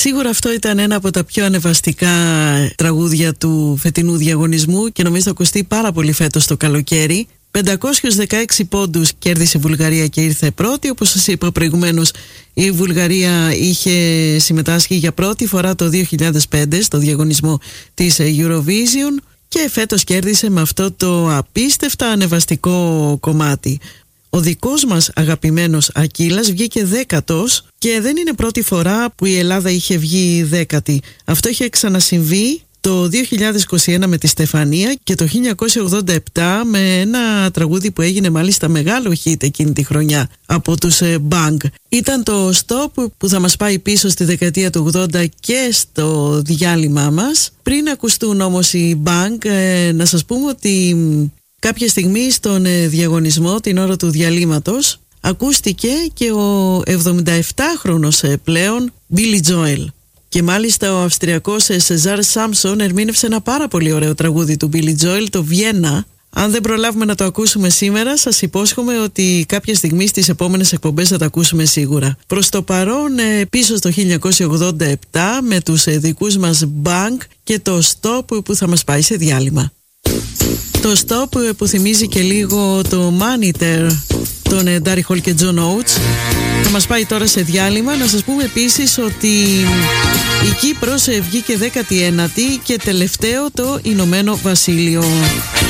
Σίγουρα αυτό ήταν ένα από τα πιο ανεβαστικά τραγούδια του φετινού διαγωνισμού και νομίζω θα ακουστεί πάρα πολύ φέτος το καλοκαίρι. 516 πόντους κέρδισε η Βουλγαρία και ήρθε πρώτη. Όπως σας είπα προηγουμένως, η Βουλγαρία είχε συμμετάσχει για πρώτη φορά το 2005 στο διαγωνισμό της Eurovision και φέτος κέρδισε με αυτό το απίστευτα ανεβαστικό κομμάτι. Ο δικός μας αγαπημένος Ακύλας βγήκε 10ος και δεν είναι πρώτη φορά που η Ελλάδα είχε βγει 10η. Αυτό είχε ξανασυμβεί το 2021 με τη Στεφανία και το 1987 με ένα τραγούδι που έγινε μάλιστα μεγάλο hit εκείνη τη χρονιά από τους Bang. Ήταν το Stop που θα μας πάει πίσω στη δεκαετία του 80 και στο διάλειμμα μας. Πριν ακουστούν όμως οι Bang, να σας πούμε ότι κάποια στιγμή στον διαγωνισμό την ώρα του διαλύματος ακούστηκε και ο 77χρονος πλέον Billy Joel. Και μάλιστα ο Αυστριακός Σεζάρ Σάμψον ερμήνευσε ένα πάρα πολύ ωραίο τραγούδι του Billy Joel, το Βιέννα. Αν δεν προλάβουμε να το ακούσουμε σήμερα, σας υπόσχομαι ότι κάποια στιγμή στις επόμενες εκπομπές θα το ακούσουμε σίγουρα. Προς το παρόν, πίσω στο 1987 με τους δικούς μας Bang και το Stop που θα μας πάει σε διάλειμμα. Το Stop που θυμίζει και λίγο το Monitor των Darry Hall και John Oates θα μας πάει τώρα σε διάλειμμα. Να σας πούμε επίσης ότι η Κύπρος βγήκε 19η και τελευταίο το Ηνωμένο Βασίλειο.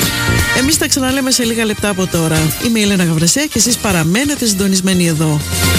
Εμείς τα ξαναλέμε σε λίγα λεπτά από τώρα. Είμαι η Έλενα Γαβρεσέα και εσείς παραμένετε συντονισμένοι εδώ.